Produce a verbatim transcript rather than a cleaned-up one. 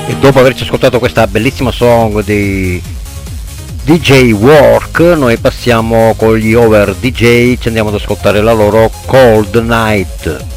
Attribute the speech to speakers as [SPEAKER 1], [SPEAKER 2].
[SPEAKER 1] E dopo averci ascoltato questa bellissima song di D J Work, noi passiamo con gli Over D J, ci andiamo ad ascoltare la loro Cold Night.